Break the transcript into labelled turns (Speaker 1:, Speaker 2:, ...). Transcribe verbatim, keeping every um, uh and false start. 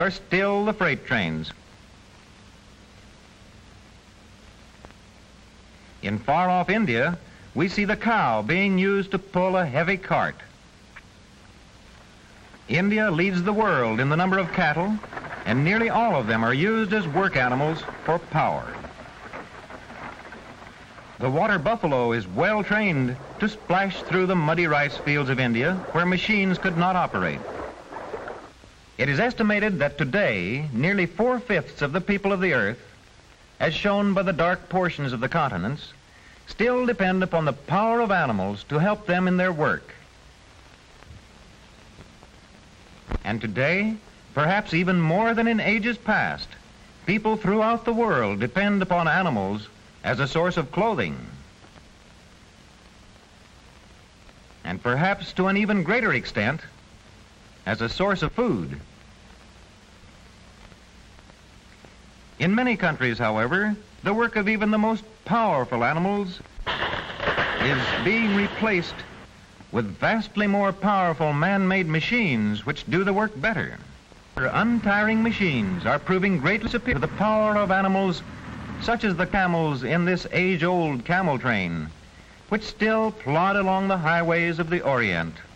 Speaker 1: are still the freight trains. In far-off India, we see the cow being used to pull a heavy cart. India leads the world in the number of cattle, and nearly all of them are used as work animals for power. The water buffalo is well trained to splash through the muddy rice fields of India where machines could not operate. It is estimated that today, nearly four-fifths of the people of the earth, as shown by the dark portions of the continents, still depend upon the power of animals to help them in their work. And today, perhaps even more than in ages past, people throughout the world depend upon animals as a source of clothing. And perhaps to an even greater extent, as a source of food. In many countries, however, the work of even the most powerful animals is being replaced with vastly more powerful man-made machines which do the work better. Untiring machines are proving greatly superior to the power of animals such as the camels in this age-old camel train, which still plod along the highways of the Orient.